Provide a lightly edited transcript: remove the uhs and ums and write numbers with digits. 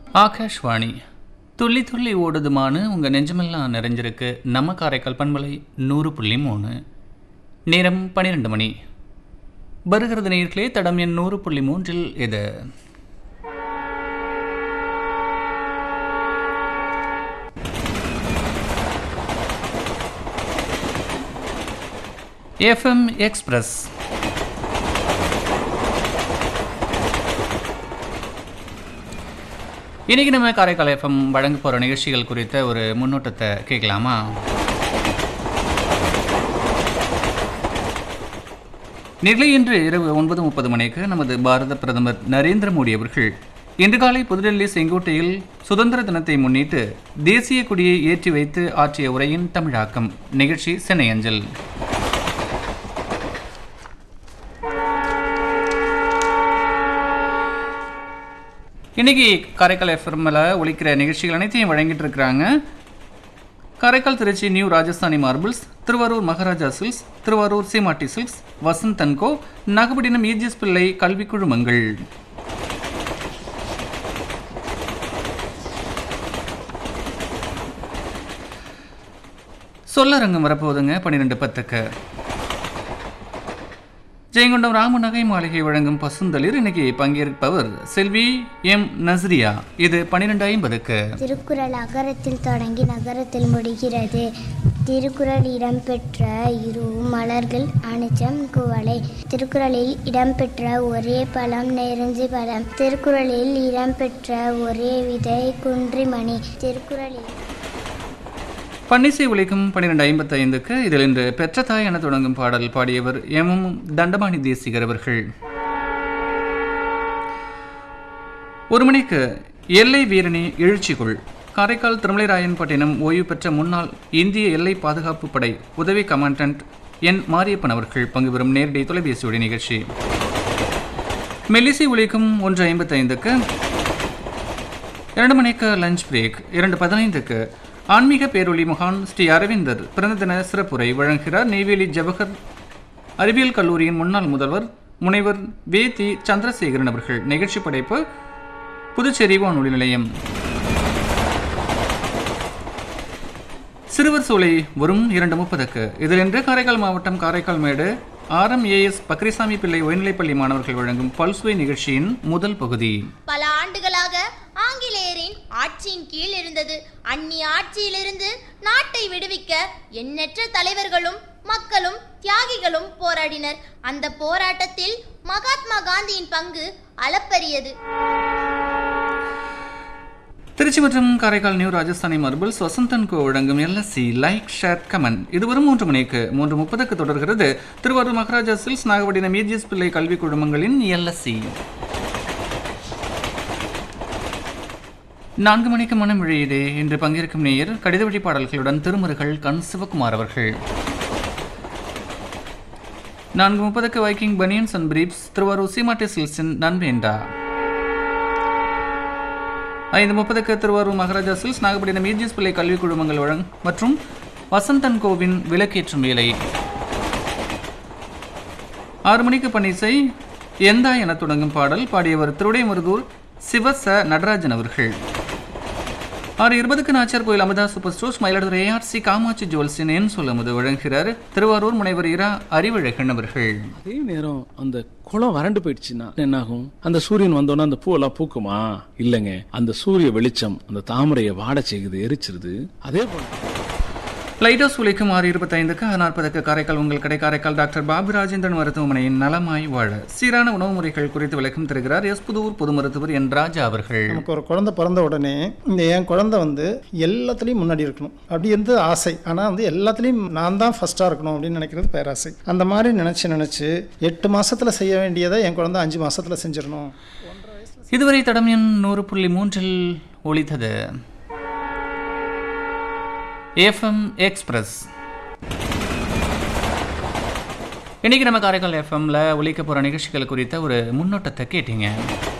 ஆகாஷ்வாணி துள்ளி துள்ளி ஓடுதுமானு உங்கள் நெஞ்சமெல்லாம் நிறைஞ்சிருக்கு நம்ம காரைக்கால் பண்பலை 100.3. நேரம் 12 மணி. வருகிறது நேர்களே, தடம் எண் 100.3 இது FM எக்ஸ்பிரஸ். இன்றைக்கி நம்ம காரைக்கால் எஃப்எம் வழங்க போகிற நிகழ்ச்சிகள் குறித்த ஒரு முன்னோட்டத்தை கேட்கலாமா? நிகழ்ச்சி இன்று இரவு 9:30 மணிக்கு நமது பாரத பிரதமர் நரேந்திர மோடி அவர்கள் இன்று காலை புதுடெல்லி செங்கோட்டையில் சுதந்திர தினத்தை முன்னிட்டு தேசிய கொடியை ஏற்றி வைத்து ஆற்றிய உரையின் தமிழாக்கம். நிகழ்ச்சி சென்னை அஞ்சல். இன்றைக்கி காரைக்கால் எஃப்எம்மில் ஒலிக்கிற நிகழ்ச்சிகள் அனைத்தையும் வழங்கிட்டு இருக்கிறாங்க Karaikal Trichy new Rajasthani marbles, Thiruvarur Maharaja silks, Thiruvarur Seematti silks, Vasanth and go, Nagapattinam EGS பிள்ளை கல்வி குழுமங்கள். சொல்லரங்கம் வரப்போகுதுங்க 12:10. ஜெயங்கொண்டம் ராம நகை மாளிகை வழங்கும் பசுந்தளிர். இன்னைக்கு பங்கேற்பவர் செல்வி எம் நஸ்ரியா. இது 12:50. திருக்குறள் அகரத்தில் தொடங்கி நகரத்தில் முடிகிறது. திருக்குறள் இடம்பெற்ற இரு மலர்கள் அனிச்சம் குவளை. திருக்குறளில் இடம்பெற்ற ஒரே பழம் நெருஞ்சி பழம். திருக்குறளில் இடம்பெற்ற ஒரே விதை குன்றிமணி. திருக்குறளில் பன்னிசை ஒலிக்கும் 12:55. இதில் இன்று பெற்ற தாய் என தொடங்கும் பாடல் பாடியவர் எம் தண்டபாணி தேசிகர் அவர்கள். 1 மணிக்கு எல்லை வீரணி எழுச்சிக்குள் காரைக்கால் திருமலைராயன்பட்டினம் ஓய்வு பெற்ற முன்னாள் இந்திய எல்லை பாதுகாப்பு படை உதவி கமாண்டன்ட் என் மாரியப்பன் அவர்கள் பங்கு பெறும் நேரடி தொலைபேசியுடைய நிகழ்ச்சி. மெல்லிசை ஒலிக்கும் 1:55. 2 மணிக்கு லஞ்ச் பிரேக். 2:15 ஆன்மீக பேரொளி மகான் ஸ்ரீ அரவிந்தர் பிறந்த தின சிறப்புரை வழங்குகிறார் நெய்வேலி ஜவஹர் அறிவியல் கல்லூரியின் முன்னாள் முதல்வர் முனைவர் வேதி சந்திரசேகரன் அவர்கள். நிகழ்ச்சி படைப்பு புதுச்சேரி வானொலி நிலையம். சிறுவர் சோலை வரும் 2:30. இதில் இன்று காரைக்கால் மாவட்டம் காரைக்கால் மேடு RMAS பக்ரிசாமி பிள்ளை உயர்நிலைப்பள்ளி மாணவர்கள் வழங்கும் பல்சுவை நிகழ்ச்சியின் முதல் பகுதி. பல ஆண்டுகளாக ஆங்கிலேயரின் ஆட்சியின் கீழ் இருந்தது. அந்நிய ஆட்சியிலிருந்து நாட்டை விடுவிக்க எண்ணற்ற தலைவர்களும் மக்களும் தியாகிகளும் போராடினர். அந்த போராட்டத்தில் மகாத்மா காந்தியின் பங்கு அளப்பரியது. திருச்சி மற்றும் Karaikal new Rajasthani marbles Vasanth and கோ வழங்கும் LSC லைக் ஷேர் கமெண்ட். இது வரும் 3 மணிக்கு. 3:30 தொடர்கிறது திருவாரூர் மகாராஜா சில்க்ஸ் நாகப்பட்டினம் இஜிஎஸ் பிள்ளை கல்வி குழுமங்களின் LSC. 4 மணிக்கு மனம் விழையதே. இன்று பங்கேற்கும் நேயர் கடித வழி பாடல்களுடன் திருமருகள் கண் சிவகுமார் அவர்கள். 4:30 Viking banians and briefs Thiruvarur Seematti சில்க்ஸின் நன்வேண்டா. 5:30 Thiruvarur Maharaja silks Nagapattinam EGS பிள்ளை கல்வி குழுமங்கள் மற்றும் வசந்த் அண்ட் கோவின் விளக்கேற்றும் வேலை. 6 மணிக்கு பன்னிசை எந்தா என தொடங்கும் பாடல் பாடியவர் திருடைமருதூர் சிவச நடராஜன் அவர்கள். 6:20 நாச்சியார் கோயில் Amudha super stores Mayiladuthurai ARC Kamakshi ஜுவல்ஸின் என் சொல்லும்போது வழங்குகிறார் திருவாரூர் முனைவர் இரா அறிவழகன் அவர்கள். அதே நேரம் அந்த குளம் வறண்டு போயிடுச்சுன்னா என்ன ஆகும்? அந்த சூரியன் வந்தோன்னா அந்த பூவெல்லாம் பூக்குமா? இல்லைங்க, அந்த சூரிய வெளிச்சம் அந்த தாமரையை வாட செய்யுது, எரிச்சிருது. அதே போல லைட் ஹவுஸ் உழைக்கும் 6:25. 40 காரைக்கால் உங்கள் கடை காரைக்கால் டாக்டர் பாபு ராஜேந்திரன் மருத்துவமனையின் நலமாய் வாழ சீரான உணவு முறைகள் குறித்து விளக்கம் தருகிறார் புதூர் பொது மருத்துவர் என் ராஜா அவர்கள். நமக்கு ஒரு குழந்தை பிறந்த உடனே என் குழந்தை எல்லாத்துலேயும் முன்னாடி இருக்கணும் அப்படி இருந்து ஆசை. ஆனால் எல்லாத்துலேயும் நான் தான் ஃபஸ்ட்டாக இருக்கணும் அப்படின்னு நினைக்கிறது பேராசை. அந்த மாதிரி நினச்சி 8 மாதத்தில் செய்ய வேண்டியதை என் குழந்தை 5 மாதத்தில் செஞ்சிடணும். இதுவரை தடம் எண் 100.3 ஒலித்தது FM எக்ஸ்பிரஸ். இன்னைக்கு நம்ம காரைக்கால் எஃப்எம்ல ஒலிக்க போகிற நிகழ்ச்சிகள் குறித்த ஒரு முன்னோட்டத்தை கேட்டீங்க.